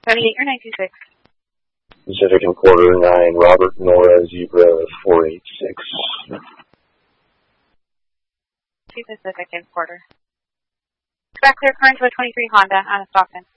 78 or 926. Pacific and quarter 9, Robert Nora Zebra 486. Pacific and quarter. Back clear current to a 23 Honda on a Stockton.